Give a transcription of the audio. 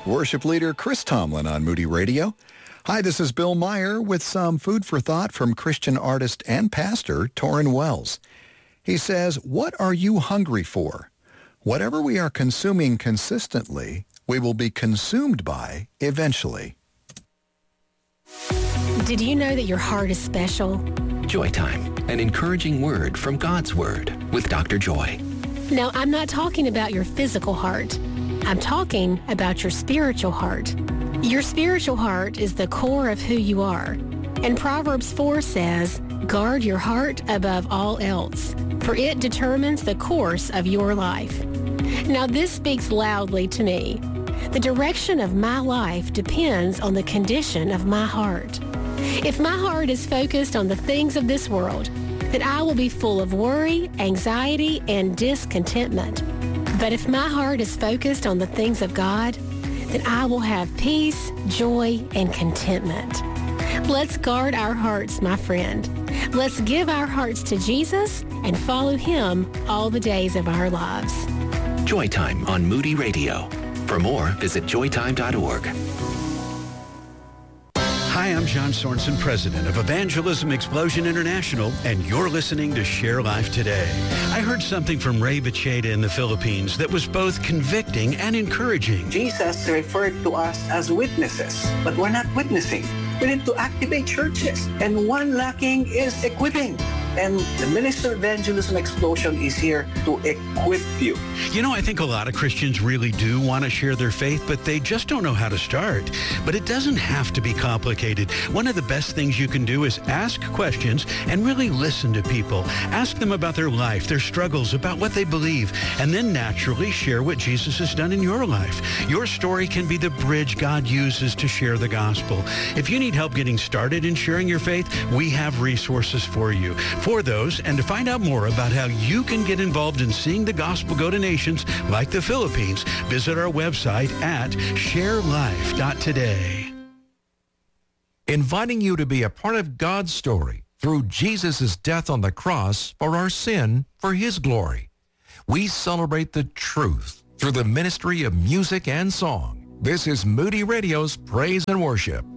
Worship leader Chris Tomlin on Moody Radio. Hi, this is Bill Meyer with some food for thought from Christian artist and pastor Torrin Wells. He says, what are you hungry for? Whatever we are consuming consistently, we will be consumed by eventually. Did you know that your heart is special? Joy Time, an encouraging word from God's Word with Dr. Joy. No, I'm not talking about your physical heart. I'm talking about your spiritual heart. Your spiritual heart is the core of who you are. And Proverbs 4 says, guard your heart above all else, for it determines the course of your life. Now this speaks loudly to me. The direction of my life depends on the condition of my heart. If my heart is focused on the things of this world, then I will be full of worry, anxiety, and discontentment. But if my heart is focused on the things of God, then I will have peace, joy, and contentment. Let's guard our hearts, my friend. Let's give our hearts to Jesus and follow him all the days of our lives. Joy Time on Moody Radio. For more, visit joytime.org. Hi, I'm John Sorensen, president of Evangelism Explosion International, and you're listening to Share Life Today. I heard something from Ray Bacheda in the Philippines that was both convicting and encouraging. Jesus referred to us as witnesses, but we're not witnessing. We need to activate churches, and one lacking is equipping. And the Minister of Evangelism Explosion is here to equip you. You know, I think a lot of Christians really do want to share their faith, but they just don't know how to start. But it doesn't have to be complicated. One of the best things you can do is ask questions and really listen to people. Ask them about their life, their struggles, about what they believe, and then naturally share what Jesus has done in your life. Your story can be the bridge God uses to share the gospel. If you need help getting started in sharing your faith, we have resources for you. For those, and to find out more about how you can get involved in seeing the gospel go to nations like the Philippines, visit our website at sharelife.today. Inviting you to be a part of God's story through Jesus' death on the cross for our sin, for his glory. We celebrate the truth through the ministry of music and song. This is Moody Radio's Praise and Worship.